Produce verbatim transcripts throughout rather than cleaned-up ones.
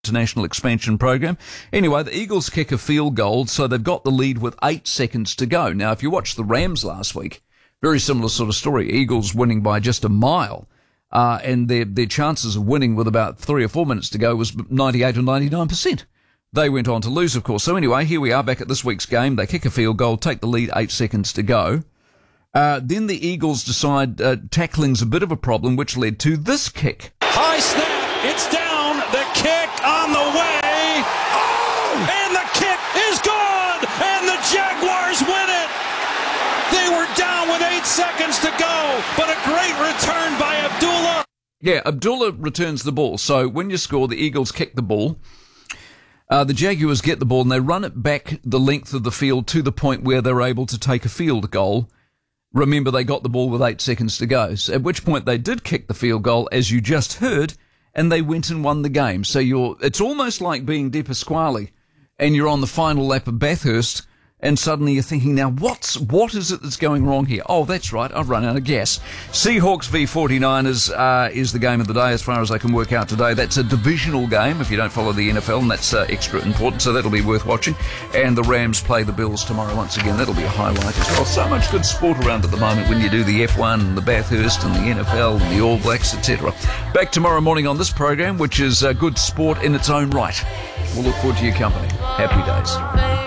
international expansion program. Anyway, the Eagles kick a field goal, so they've got the lead with eight seconds to go. Now, if you watched the Rams last week, very similar sort of story. Eagles winning by just a mile, uh, and their their chances of winning with about three or four minutes to go was ninety-eight or ninety-nine percent. They went on to lose, of course. So anyway, here we are back at this week's game. They kick a field goal, take the lead, eight seconds to go. Uh, then the Eagles decide uh, tackling's a bit of a problem, which led to this kick. High snap, it's down, the kick on the way, oh! And the kick is good, and the Jaguars win it. They were down with eight seconds to go, but a great return by Abdullah. Yeah, Abdullah returns the ball. So when you score, the Eagles kick the ball. Uh, the Jaguars get the ball, and they run it back the length of the field to the point where they're able to take a field goal. Remember, they got the ball with eight seconds to go, so at which point they did kick the field goal, as you just heard, and they went and won the game. So you're, it's almost like being De Pasquale, and you're on the final lap of Bathurst, and suddenly you're thinking, now what's, what is it that's going wrong here? Oh, that's right, I've run out of gas. Seahawks v forty-niners uh, is the game of the day as far as I can work out today. That's a divisional game if you don't follow the N F L, and that's uh, extra important, so that'll be worth watching. And the Rams play the Bills tomorrow once again. That'll be a highlight as well. So much good sport around at the moment when you do the F one and the Bathurst and the N F L and the All Blacks, et cetera. Back tomorrow morning on this program, which is uh, good sport in its own right. We'll look forward to your company. Happy days.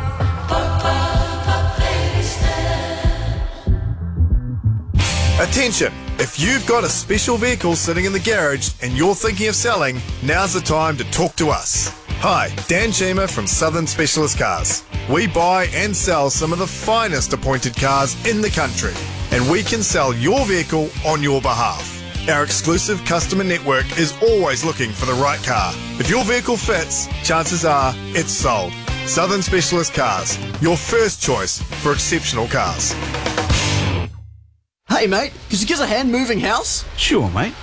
Attention! If you've got a special vehicle sitting in the garage and you're thinking of selling, now's the time to talk to us. Hi, Dan Chima from Southern Specialist Cars. We buy and sell some of the finest appointed cars in the country, and we can sell your vehicle on your behalf. Our exclusive customer network is always looking for the right car. If your vehicle fits, chances are it's sold. Southern Specialist Cars, your first choice for exceptional cars. Hey mate, could you give us a hand moving house? Sure, mate.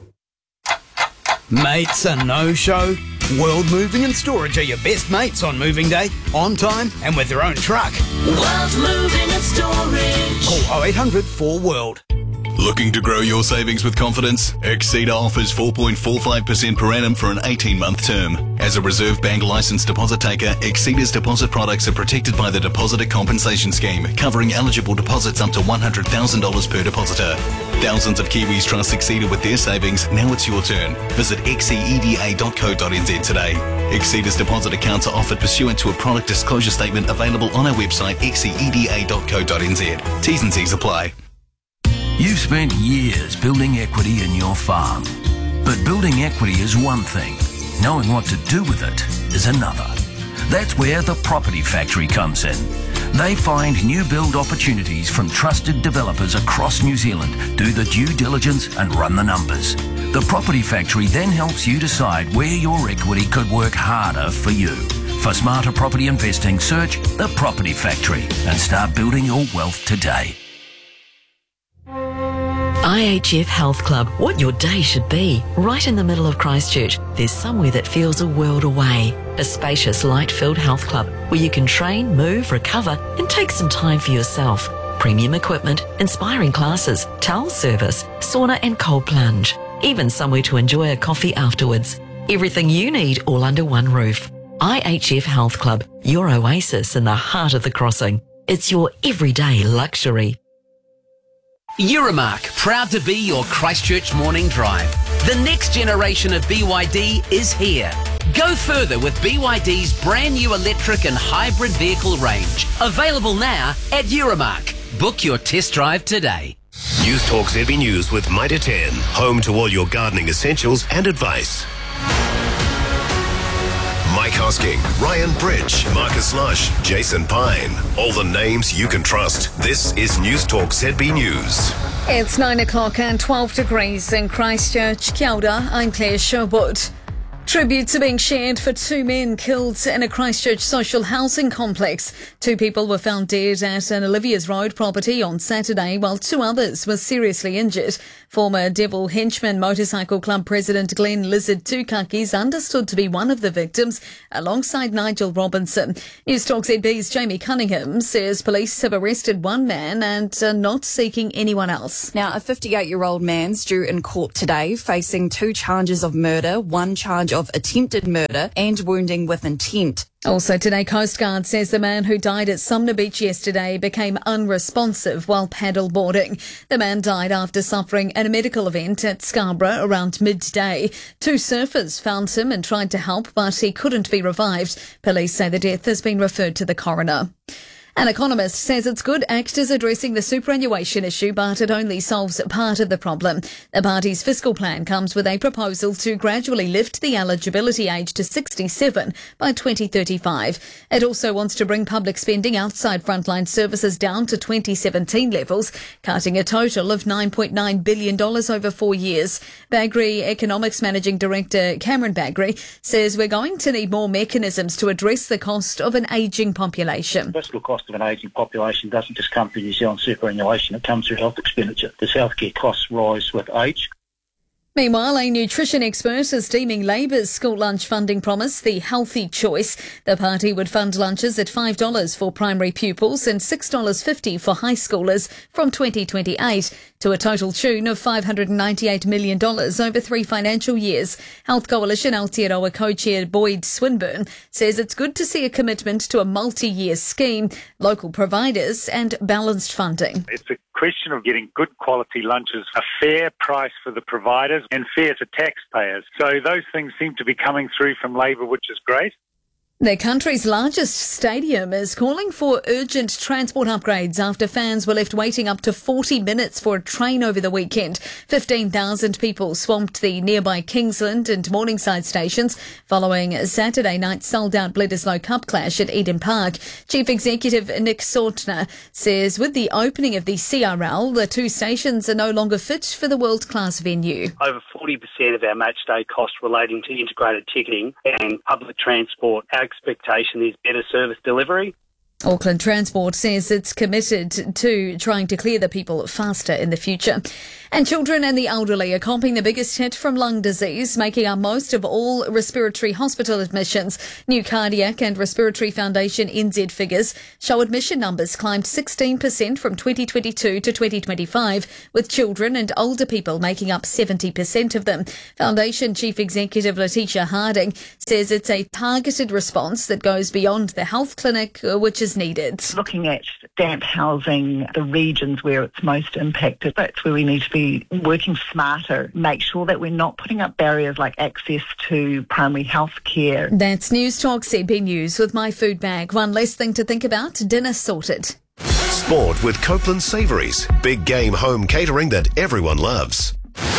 Mates a no-show? World Moving and Storage are your best mates on moving day, on time and with their own truck. World Moving and Storage. Call oh eight hundred four world. Looking to grow your savings with confidence? Exceeder offers four point four five percent per annum for an eighteen-month term. As a Reserve Bank licensed deposit taker, Exceeder's deposit products are protected by the Depositor Compensation Scheme, covering eligible deposits up to one hundred thousand dollars per depositor. Thousands of Kiwis trust Exceeder with their savings. Now it's your turn. Visit exceeda dot co dot n z today. Exceeder's deposit accounts are offered pursuant to a product disclosure statement available on our website exceeda dot co dot n z. T's and C's apply. You've spent years building equity in your farm. But building equity is one thing. Knowing what to do with it is another. That's where the Property Factory comes in. They find new build opportunities from trusted developers across New Zealand, do the due diligence and run the numbers. The Property Factory then helps you decide where your equity could work harder for you. For smarter property investing, search The Property Factory and start building your wealth today. I H F Health Club, what your day should be. Right in the middle of Christchurch, there's somewhere that feels a world away. A spacious, light-filled health club where you can train, move, recover and take some time for yourself. Premium equipment, inspiring classes, towel service, sauna and cold plunge. Even somewhere to enjoy a coffee afterwards. Everything you need all under one roof. I H F Health Club, your oasis in the heart of the crossing. It's your everyday luxury. Euromark, proud to be your Christchurch morning drive. The next generation of B Y D is here. Go further with B Y D's brand new electric and hybrid vehicle range. Available now at Euromark. Book your test drive today. News Talk Z B News with Mitre ten, home to all your gardening essentials and advice. Mike Hosking, Ryan Bridge, Marcus Lush, Jason Pine. All the names you can trust. This is News Talk Z B News. It's nine o'clock and twelve degrees in Christchurch. Kia ora, I'm Claire Sherwood. Tributes are being shared for two men killed in a Christchurch social housing complex. Two people were found dead at an Olivia's Road property on Saturday, while two others were seriously injured. Former Devil Henchman Motorcycle Club President Glenn Lizard Tukaki is understood to be one of the victims, alongside Nigel Robinson. News Talk Z B's Jamie Cunningham says police have arrested one man and are not seeking anyone else. Now, a fifty-eight-year-old man's due in court today, facing two charges of murder, one charge of attempted murder and wounding with intent. Also today, Coast Guard says the man who died at Sumner Beach yesterday became unresponsive while paddleboarding. The man died after suffering at a medical event at Scarborough around midday. Two surfers found him and tried to help, but he couldn't be revived. Police say the death has been referred to the coroner. An economist says it's good ACT is addressing the superannuation issue, but it only solves part of the problem. The party's fiscal plan comes with a proposal to gradually lift the eligibility age to sixty-seven by twenty thirty-five. It also wants to bring public spending outside frontline services down to twenty seventeen levels, cutting a total of nine point nine billion dollars over four years. Bagri Economics Managing Director Cameron Bagri says we're going to need more mechanisms to address the cost of an ageing population. Fiscal cost of an ageing population doesn't just come through New Zealand superannuation, it comes through health expenditure. Does healthcare costs rise with age? Meanwhile, a nutrition expert is deeming Labour's school lunch funding promise the healthy choice. The party would fund lunches at five dollars for primary pupils and six dollars fifty for high schoolers from twenty twenty-eight to a total tune of five hundred ninety-eight million dollars over three financial years. Health Coalition Aotearoa co-chair Boyd Swinburne says it's good to see a commitment to a multi-year scheme, local providers and balanced funding. It's a question of getting good quality lunches, a fair price for the providers and fair to taxpayers. So those things seem to be coming through from Labor, which is great. The country's largest stadium is calling for urgent transport upgrades after fans were left waiting up to forty minutes for a train over the weekend. fifteen thousand people swamped the nearby Kingsland and Morningside stations following Saturday night's sold-out Bledisloe Cup clash at Eden Park. Chief Executive Nick Sortner says with the opening of the C R L, the two stations are no longer fit for the world-class venue. Over forty percent of our match day costs relating to integrated ticketing and public transport. Our expectation is better service delivery. Auckland Transport says it's committed to trying to clear the people faster in the future. And children and the elderly are coping the biggest hit from lung disease, making up most of all respiratory hospital admissions. New Cardiac and Respiratory Foundation N Z figures show admission numbers climbed sixteen percent from twenty twenty-two to twenty twenty-five, with children and older people making up seventy percent of them. Foundation Chief Executive Letitia Harding says it's a targeted response that goes beyond the health clinic, which is needed. Looking at damp housing, the regions where it's most impacted, that's where we need to be working smarter, make sure that we're not putting up barriers like access to primary health care. That's News Talk Z B News with My Food Bag. One less thing to think about, dinner sorted. Sport with Copeland Savouries. Big game home catering that everyone loves.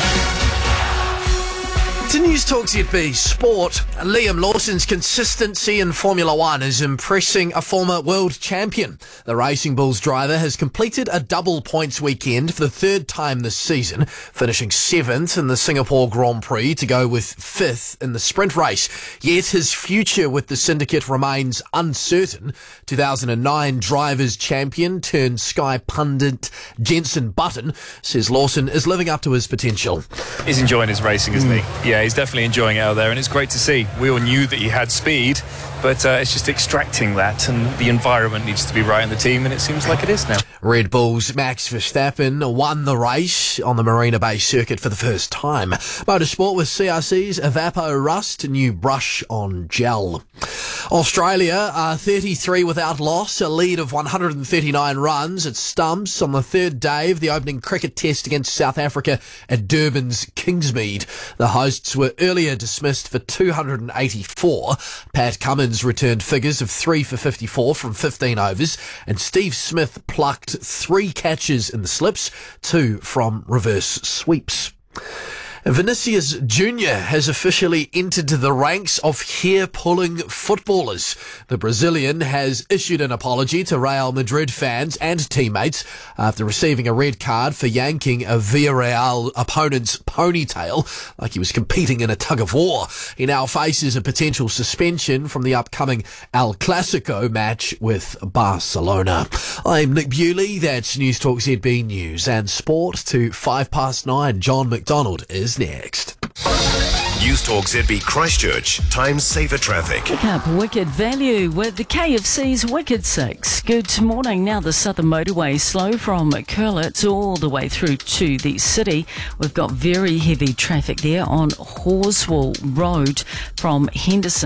To News Talk Z B Sport, Liam Lawson's consistency in Formula One is impressing a former world champion. The Racing Bulls driver has completed a double points weekend for the third time this season, finishing seventh in the Singapore Grand Prix to go with fifth in the sprint race. Yet his future with the syndicate remains uncertain. two thousand nine Drivers' Champion turned Sky pundit Jenson Button says Lawson is living up to his potential. He's enjoying his racing, isn't he? Yeah. He's definitely enjoying it out there, and it's great to see. We all knew that he had speed, but uh, it's just extracting that, and the environment needs to be right in the team, and it seems like it is now. Red Bull's Max Verstappen won the race on the Marina Bay circuit for the first time. Motorsport with C R C's Evapo Rust, new brush on gel. Australia are thirty-three without loss, a lead of one hundred thirty-nine runs at Stumps on the third day of the opening cricket test against South Africa at Durban's Kingsmead. The hosts were earlier dismissed for two hundred eighty-four. Pat Cummins returned figures of three for fifty-four from fifteen overs, and Steve Smith plucked three catches in the slips, two from reverse sweeps. Vinicius Junior has officially entered the ranks of hair-pulling footballers. The Brazilian has issued an apology to Real Madrid fans and teammates after receiving a red card for yanking a Villarreal opponent's ponytail like he was competing in a tug-of-war. He now faces a potential suspension from the upcoming El Clasico match with Barcelona. I'm Nick Bewley, that's News Talk Z B News and Sport to five past nine. John McDonald is next. News Talk Z B Christchurch. Time saver traffic. Pick up Wicked Value with the K F C's Wicked Six. Good morning. Now the Southern Motorway slow from Curlitz all the way through to the city. We've got very heavy traffic there on Horswell Road from Henderson